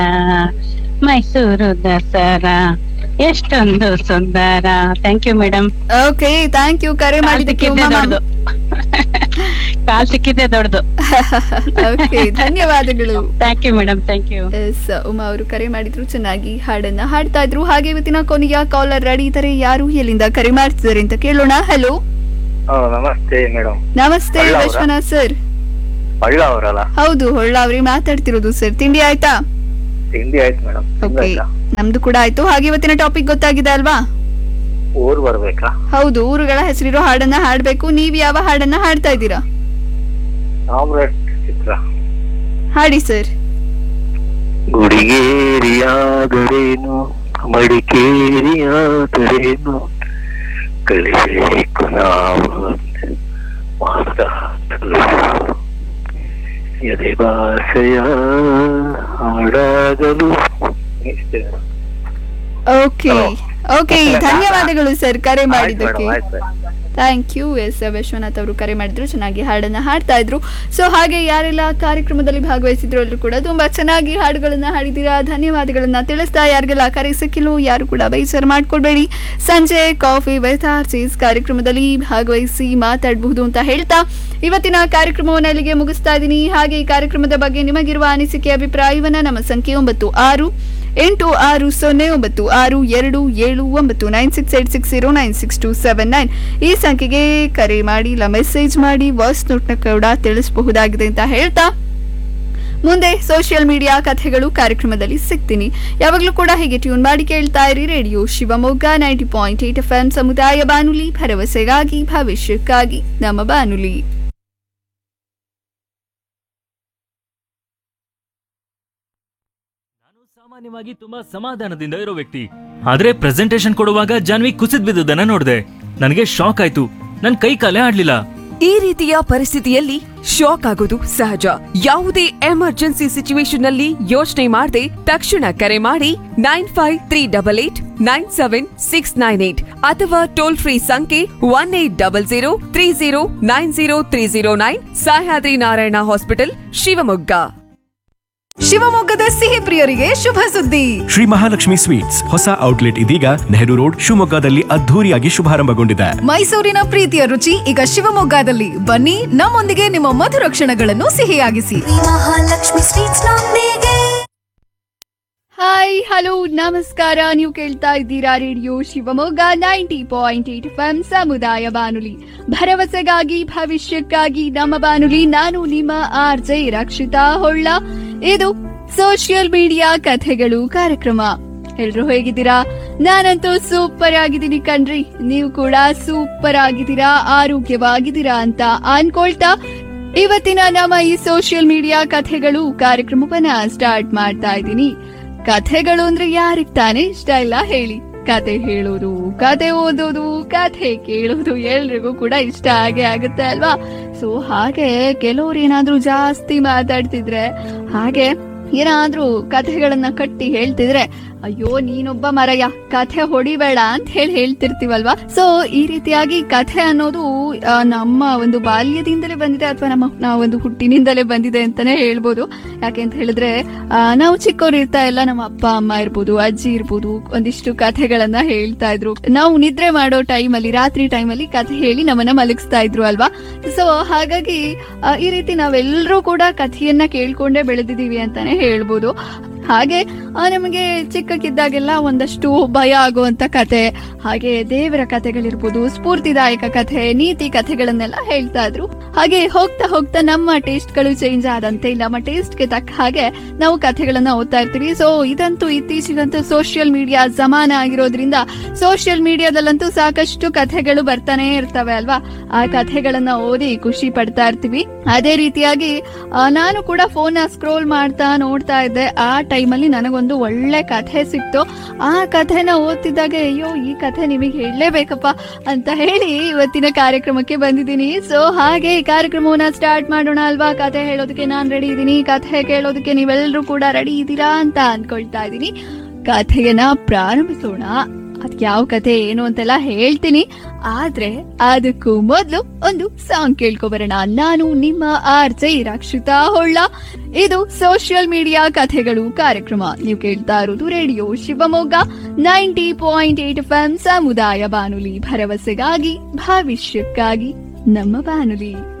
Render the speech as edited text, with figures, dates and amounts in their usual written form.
ಮೈಸೂರು ದಸರಾ ಎಷ್ಟೊಂದು ಸುಂದರ. Thank you madam. Okay, thank you ಕರೆ ಮಾಡಿದ್ದಕ್ಕೆ ಸಿಕ್ಕಿದ್ದೆ ಉಮಾ ದೊಡ್ಡದು. ಕಾಲ್ ಸಿಕ್ಕಿದ್ದೆ ದೊಡ್ಡದು. ಓಕೆ, ಧನ್ಯವಾದಗಳು. Thank you madam, thank you. S, Uma ಅವರು ಕರೆ ಮಾಡಿದ್ರು, ಚೆನ್ನಾಗಿ ಹಾಡನ್ನ ಹಾಡ್ತಾ ಇದ್ರು. ಹಾಗೆ ಇವತ್ತಿನ ಕೊನೆಯ ಕಾಲರ್ ರೆಡಿ ಇದ್ದಾರೆ. ಯಾರು ಎಲ್ಲಿಂದ ಕರೆ ಮಾಡ್ತಿದ್ದಾರೆ ಅಂತ ಕೇಳೋಣ. ಹಲೋ, ನಮಸ್ತೆ ಮೇಡಮ್. ನಮಸ್ತೆ ವಿಶ್ವನಾಥ್ ಸರ್. ಹೊಳ್ಳ ಅವರಲ್ಲ? ಹೌದು, ಹೊಳ್ಳ ಅವ್ರಿಗೆ ಮಾತಾಡ್ತಿರೋದು ಸರ್. ತಿಂಡಿ ಆಯ್ತಾ? ತಿಂಡಿ ಆಯ್ತು ಮೇಡಮ್. ಓಕೆ, ನಮ್ದು ಕೂಡ ಆಯ್ತು. ಹಾಗೆ ಇವತ್ತಿನ ಟಾಪಿಕ್ ಗೊತ್ತಾಗಿದೆ ಅಲ್ವಾ? ಊರ್ ಬರ್ಬೇಕಾ? ಹೌದು, ಊರುಗಳ ಹೆಸರಿರೋ ಹಾಡನ್ನ ಹಾಡ್ಬೇಕು. ನೀವ್ ಯಾವ ಹಾಡನ್ನ ಹಾಡ್ತಾ ಇದ್ದೀರಾ? ಸಾಮ್ರಾಟ್ ಚಿತ್ರ. ಹಾಡಿ ಸರ್. ಗುಡಿಗೇರಿಯಾದರೇನು ಮಡಿಕೇರಿಯಾದರೇನು ಕಲಿಬೇಕು ನಾವು ಮಾತಾಡಲು ಎದೆ ಭಾಷೆಯ ಹಾಡಾಗಲು. ಓಕೆ ಓಕೆ, ಧನ್ಯವಾದಗಳು ಸರ್ ಕರೆ ಮಾಡಿದ್ದಕ್ಕೆ. ಆಯ್ತು. Thank you. ಎಸ್, ವಿಶ್ವನಾಥ್ ಅವರು ಕರೆ ಮಾಡಿದ್ರು, ಚೆನ್ನಾಗಿ ಹಾಡನ್ನ ಹಾಡ್ತಾ ಇದ್ರು. ಸೊ ಹಾಗೆ ಯಾರೆಲ್ಲ ಕಾರ್ಯಕ್ರಮದಲ್ಲಿ ಭಾಗವಹಿಸಿದ್ರು ಎಲ್ಲರೂ ಕೂಡ ತುಂಬಾ ಚೆನ್ನಾಗಿ ಹಾಡುಗಳನ್ನ ಹಾಡಿದ್ದೀರಾ. ಧನ್ಯವಾದಗಳನ್ನ ತಿಳಿಸ್ತಾ, ಯಾರಿಗೆಲ್ಲ ಕರೆ ಸಿಕ್ಕಿಲ್ಲ ಯಾರು ಕೂಡ ಬೇಸರ ಮಾಡ್ಕೊಳ್ಬೇಡಿ. ಸಂಜೆ ಕಾಫಿ ವಿತ್ ಆರ್ಟಿಸ್ಟ್ ಕಾರ್ಯಕ್ರಮದಲ್ಲಿ ಭಾಗವಹಿಸಿ ಮಾತಾಡಬಹುದು ಅಂತ ಹೇಳ್ತಾ ಇವತ್ತಿನ ಕಾರ್ಯಕ್ರಮವನ್ನು ಅಲ್ಲಿಗೆ ಮುಗಿಸ್ತಾ ಇದ್ದೀನಿ. ಹಾಗೆ ಈ ಕಾರ್ಯಕ್ರಮದ ಬಗ್ಗೆ ನಿಮಗಿರುವ ಅನಿಸಿಕೆ ಅಭಿಪ್ರಾಯವನ್ನ ನಮ್ಮ ಸಂಖ್ಯೆ 96869627996860962096296279 ಈ ಸಂಖ್ಯೆಗೆ ಕರೆ ಮಾಡಿ, ಇಲ್ಲ ಮೆಸೇಜ್ ಮಾಡಿ, ವಾಯ್ಸ್ ನೋಟ್ನ ಕೂಡ ತಿಳಿಸಬಹುದಾಗಿದೆ ಅಂತ ಹೇಳ್ತಾ ಮುಂದೆ ಸೋಷಿಯಲ್ ಮೀಡಿಯಾ ಕಥೆಗಳು ಕಾರ್ಯಕ್ರಮದಲ್ಲಿ ಸಿಗ್ತೀನಿ. ಯಾವಾಗಲೂ ಕೂಡ ಹೀಗೆ ಟ್ಯೂನ್ ಮಾಡಿ ಕೇಳ್ತಾ ಇರಿ ರೇಡಿಯೋ ಶಿವಮೊಗ್ಗ 90.8 FM ಸಮುದಾಯ ಬಾನುಲಿ, ಭರವಸೆಗಾಗಿ ಭವಿಷ್ಯಕ್ಕಾಗಿ ನಮ್ಮ ಬಾನುಲಿ. ಸಾಮಾನ್ಯವಾಗಿ ತುಂಬಾ ಸಮಾಧಾನದಿಂದ ಇರೋ ವ್ಯಕ್ತಿ, ಆದ್ರೆ ಪ್ರೆಸೆಂಟೇಶನ್ ಕೊಡುವಾಗ ಜಾನ್ವಿ ಕುಸಿದ್ ಬಿದ್ದುದನ್ನ ನೋಡಿದೆ. ನನಗೆ ಶಾಕ್ ಆಯ್ತು. ನನ್ ಕೈ ಕಾಲೇ ಆಡ್ಲಿಲ್ಲ. ಈ ರೀತಿಯ ಪರಿಸ್ಥಿತಿಯಲ್ಲಿ ಶಾಕ್ ಆಗೋದು ಸಹಜ. ಯಾವುದೇ ಎಮರ್ಜೆನ್ಸಿ ಸಿಚುವೇಶನ್ ನಲ್ಲಿ ಯೋಚನೆ ಮಾಡದೆ ತಕ್ಷಣ ಕರೆ ಮಾಡಿ 9538897698 ಅಥವಾ ಟೋಲ್ ಫ್ರೀ ಸಂಖ್ಯೆ 180030900309 ಸಹ್ಯಾದ್ರಿ ನಾರಾಯಣ ಹಾಸ್ಪಿಟಲ್ ಶಿವಮೊಗ್ಗ. ಶಿವಮೊಗ್ಗದ ಸಿಹಿ ಪ್ರಿಯರಿಗೆ ಶುಭ ಸುದ್ದಿ. ಶ್ರೀ ಮಹಾಲಕ್ಷ್ಮಿ ಸ್ವೀಟ್ಸ್ ಹೊಸ ಔಟ್ಲೆಟ್ ಇದೀಗ ನೆಹರು ರೋಡ್ ಶಿವಮೊಗ್ಗದಲ್ಲಿ ಅದ್ಧೂರಿಯಾಗಿ ಶುಭಾರಂಭಗೊಂಡಿದೆ. ಮೈಸೂರಿನ ಪ್ರೀತಿಯ ರುಚಿ ಈಗ ಶಿವಮೊಗ್ಗದಲ್ಲಿ. ಬನ್ನಿ, ನಮ್ಮೊಂದಿಗೆ ನಿಮ್ಮ ಮಧುರ ಕ್ಷಣಗಳನ್ನು ಸಿಹಿಯಾಗಿಸಿ. ಮಹಾಲಕ್ಷ್ಮಿ ಸ್ವೀಟ್ಸ್ ನೊಂದಿಗೆ. ಹಾಯ್, ಹಲೋ, ನಮಸ್ಕಾರ. ನೀವು ಕೇಳ್ತಾ ಇದ್ದೀರಾ ರೇಡಿಯೋ ಶಿವಮೊಗ್ಗ 90.8 FM ಸಮುದಾಯ ಬಾನುಲಿ, ಭರವಸೆಗಾಗಿ ಭವಿಷ್ಯಕ್ಕಾಗಿ ನಮ್ಮ ಬಾನುಲಿ. ನಾನು ನಿಮ್ಮ RJ ರಕ್ಷಿತಾ ಹೊಳ್ಳ. ಇದು ಸೋಷಿಯಲ್ ಮೀಡಿಯಾ ಕಥೆಗಳು ಕಾರ್ಯಕ್ರಮ. ಎಲ್ರು ಹೇಗಿದ್ದೀರಾ? ನಾನಂತೂ ಸೂಪರ್ ಆಗಿದ್ದೀನಿ ಕಣ್ರಿ. ನೀವು ಕೂಡ ಸೂಪರ್ ಆಗಿದ್ದೀರಾ, ಆರೋಗ್ಯವಾಗಿದ್ದೀರಾ ಅಂತ ಅನ್ಕೊಳ್ತಾ ಇವತ್ತಿನ ನಮ್ಮ ಈ ಸೋಷಿಯಲ್ ಮೀಡಿಯಾ ಕಥೆಗಳು ಕಾರ್ಯಕ್ರಮವನ್ನ ಸ್ಟಾರ್ಟ್ ಮಾಡ್ತಾ ಇದ್ದೀನಿ. ಕಥೆಗಳು ಅಂದ್ರೆ ಯಾರಿಗ್ ತಾನೇ ಇಷ್ಟ ಇಲ್ಲ ಹೇಳಿ? ಕತೆ ಹೇಳೋದು, ಕತೆ ಓದೋದು, ಕಥೆ ಕೇಳೋದು ಎಲ್ರಿಗೂ ಕೂಡ ಇಷ್ಟ ಆಗೇ ಆಗುತ್ತೆ ಅಲ್ವಾ? ಸೊ ಹಾಗೆ ಕೆಲವ್ರು ಏನಾದ್ರೂ ಜಾಸ್ತಿ ಮಾತಾಡ್ತಿದ್ರೆ, ಹಾಗೆ ಏನಾದ್ರೂ ಕಥೆಗಳನ್ನ ಕಟ್ಟಿ ಹೇಳ್ತಿದ್ರೆ, ಅಯ್ಯೋ ನೀನೊಬ್ಬ ಮರಯ್ಯ, ಕಥೆ ಹೊಡಿಬೇಡ ಅಂತ ಹೇಳ್ತಿರ್ತೀವಲ್ವಾ? ಸೊ ಈ ರೀತಿಯಾಗಿ ಕಥೆ ಅನ್ನೋದು ನಮ್ಮ ಒಂದು ಬಾಲ್ಯದಿಂದಲೇ ಬಂದಿದೆ, ಅಥವಾ ನಾವು ಒಂದು ಹುಟ್ಟಿನಿಂದಲೇ ಬಂದಿದೆ ಅಂತಾನೆ ಹೇಳ್ಬೋದು. ಯಾಕೆ ಅಂತ ಹೇಳಿದ್ರೆ ನಾವು ಚಿಕ್ಕವ್ರು ಇರ್ತಾ ಎಲ್ಲ ನಮ್ಮ ಅಪ್ಪ ಅಮ್ಮ ಇರ್ಬೋದು, ಅಜ್ಜಿ ಇರ್ಬೋದು, ಒಂದಿಷ್ಟು ಕಥೆಗಳನ್ನ ಹೇಳ್ತಾ ಇದ್ರು. ನಾವು ನಿದ್ರೆ ಮಾಡೋ ಟೈಮಲ್ಲಿ, ರಾತ್ರಿ ಟೈಮಲ್ಲಿ ಕಥೆ ಹೇಳಿ ನಮ್ಮನ್ನ ಮಲಗಿಸ್ತಾ ಇದ್ರು ಅಲ್ವಾ? ಸೊ ಹಾಗಾಗಿ ಈ ರೀತಿ ನಾವೆಲ್ಲರೂ ಕೂಡ ಕಥೆಯನ್ನ ಕೇಳ್ಕೊಂಡೇ ಬೆಳೆದಿದೀವಿ ಅಂತಾನೆ ಹೇಳ್ಬೋದು. ಹಾಗೆ ನಮಗೆ ಚಿಕ್ಕಕ್ಕಿದ್ದಾಗೆಲ್ಲ ಒಂದಷ್ಟು ಭಯ ಆಗುವಂತ ಕತೆ, ಹಾಗೆ ದೇವರ ಕಥೆಗಳಿರ್ಬೋದು, ಸ್ಫೂರ್ತಿದಾಯಕ ಕಥೆ, ನೀತಿ ಕಥೆಗಳನ್ನೆಲ್ಲ ಹೇಳ್ತಾ ಇದ್ರು. ಹಾಗೆ ಹೋಗ್ತಾ ಹೋಗ್ತಾ ನಮ್ಮ ಟೇಸ್ಟ್ ಗಳು ಚೇಂಜ್ ಆದಂತೆ ನಮ್ಮ ಟೇಸ್ಟ್ ಗೆ ತಕ್ಕ ಹಾಗೆ ನಾವು ಕಥೆಗಳನ್ನ ಓದ್ತಾ ಇರ್ತೀವಿ. ಸೊ ಇದಂತೂ ಇತ್ತೀಚೆಗಂತೂ ಸೋಷಿಯಲ್ ಮೀಡಿಯಾ ಜಮಾನ ಆಗಿರೋದ್ರಿಂದ ಸೋಷಿಯಲ್ ಮೀಡಿಯಾದಲ್ಲಂತೂ ಸಾಕಷ್ಟು ಕಥೆಗಳು ಬರ್ತಾನೆ ಇರ್ತವೆ ಅಲ್ವಾ? ಆ ಕಥೆಗಳನ್ನ ಓದಿ ಖುಷಿ ಪಡ್ತಾ ಇರ್ತೀವಿ. ಅದೇ ರೀತಿಯಾಗಿ ನಾನು ಕೂಡ ಫೋನ್ ಸ್ಕ್ರೋಲ್ ಮಾಡ್ತಾ ನೋಡ್ತಾ ಇದ್ದೆ. ಆ ಟೈಮಲ್ಲಿ ನನಗೊಂದು ಒಳ್ಳೆ ಕಥೆ ಸಿಕ್ತು. ಆ ಕಥೆನ ಓದ್ತಿದ್ದಾಗ ಅಯ್ಯೋ ಈ ಕಥೆ ನಿಮಗೆ ಹೇಳಲೇಬೇಕಪ್ಪ ಅಂತ ಹೇಳಿ ಇವತ್ತಿನ ಕಾರ್ಯಕ್ರಮಕ್ಕೆ ಬಂದಿದ್ದೀನಿ. ಸೊ ಹಾಗೆ ಈ ಕಾರ್ಯಕ್ರಮವನ್ನ ಸ್ಟಾರ್ಟ್ ಮಾಡೋಣ ಅಲ್ವಾ? ಕಥೆ ಹೇಳೋದಕ್ಕೆ ನಾನ್ ರೆಡಿ ಇದ್ದೀನಿ, ಕಥೆ ಕೇಳೋದಕ್ಕೆ ನೀವೆಲ್ಲರೂ ಕೂಡ ರೆಡಿ ಇದ್ದೀರಾ ಅಂತ ಅನ್ಕೊಳ್ತಾ ಇದ್ದೀನಿ. ಕಥೆಯನ್ನ ಪ್ರಾರಂಭಿಸೋಣ. ಅದ್ ಯಾವ ಕಥೆ ಏನು ಅಂತೆಲ್ಲ ಹೇಳ್ತೀನಿ, ಆದ್ರೆ ಅದಕ್ಕೂ ಮೊದ್ಲು ಒಂದು ಸಾಂಗ್ ಕೇಳ್ಕೊಬರೋಣ. ನಾನು ನಿಮ್ಮ RJ ರಕ್ಷಿತಾ ಹೊಳ್ಳ. ಇದು ಸೋಷಿಯಲ್ ಮೀಡಿಯಾ ಕಥೆಗಳು ಕಾರ್ಯಕ್ರಮ. ನೀವು ಕೇಳ್ತಾ ಇರೋದು ರೇಡಿಯೋ ಶಿವಮೊಗ್ಗ 90.8 FM ಸಮುದಾಯ ಬಾನುಲಿ, ಭರವಸೆಗಾಗಿ ಭವಿಷ್ಯಕ್ಕಾಗಿ ನಮ್ಮ ಬಾನುಲಿ.